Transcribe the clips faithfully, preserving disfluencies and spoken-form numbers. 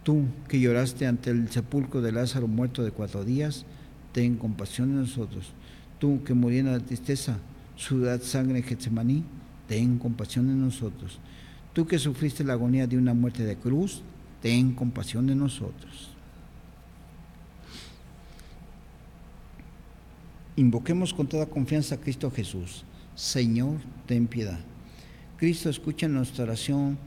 Tú que lloraste ante el sepulcro de Lázaro muerto de cuatro días, ten compasión de nosotros. Tú que muriendo de tristeza, sudad sangre en Getsemaní, ten compasión de nosotros. Tú que sufriste la agonía de una muerte de cruz, ten compasión de nosotros. Invoquemos con toda confianza a Cristo Jesús. Señor, ten piedad. Cristo, escucha nuestra oración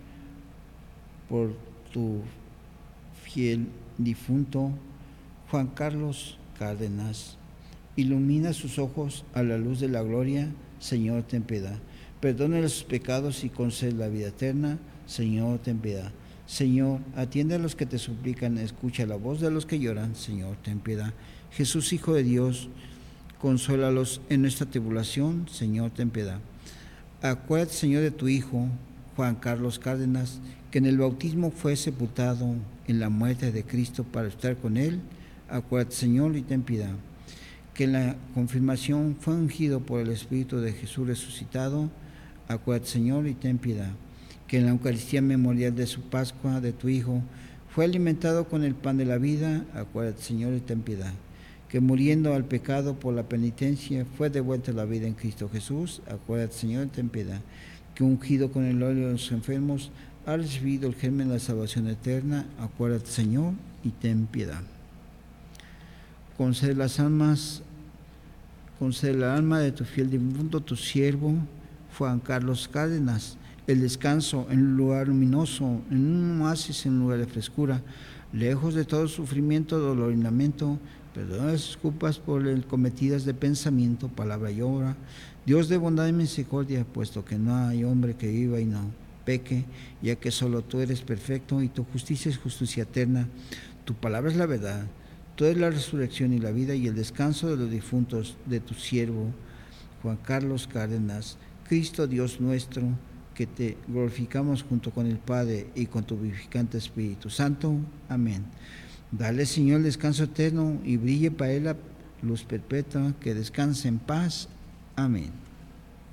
por tu fiel difunto Juan Carlos Cárdenas. Ilumina sus ojos a la luz de la gloria. Señor, ten piedad. Perdona sus pecados y concede la vida eterna. Señor, ten piedad. Señor, atiende a los que te suplican, escucha la voz de los que lloran. Señor, ten piedad. Jesús, Hijo de Dios, consuélalos en nuestra tribulación. Señor, ten piedad. Acuérdate, Señor, de tu Hijo, Juan Carlos Cárdenas, que en el bautismo fue sepultado en la muerte de Cristo para estar con Él. Acuérdate, Señor, y ten piedad. Que en la confirmación fue ungido por el Espíritu de Jesús resucitado. Acuérdate, Señor, y ten piedad. Que en la Eucaristía memorial de su Pascua, de tu Hijo, fue alimentado con el pan de la vida. Acuérdate, Señor, y ten piedad. Que muriendo al pecado por la penitencia, fue devuelta la vida en Cristo Jesús. Acuérdate, Señor, y ten piedad. Que ungido con el óleo de los enfermos, ha recibido el germen de la salvación eterna. Acuérdate, Señor, y ten piedad. Concede las almas, concede la alma de tu fiel difunto, tu siervo, Juan Carlos Cárdenas, el descanso en un lugar luminoso, en un oasis, en un lugar de frescura, lejos de todo sufrimiento, dolor y lamento. Perdona las culpas por el cometidas de pensamiento, palabra y obra. Dios de bondad y misericordia, puesto que no hay hombre que viva y no peque, ya que solo tú eres perfecto y tu justicia es justicia eterna. Tu palabra es la verdad. Tú eres la resurrección y la vida y el descanso de los difuntos de tu siervo, Juan Carlos Cárdenas. Cristo Dios nuestro, que te glorificamos junto con el Padre y con tu vivificante Espíritu Santo. Amén. Dale, Señor, descanso eterno y brille para él la luz perpetua, que descanse en paz. Amén.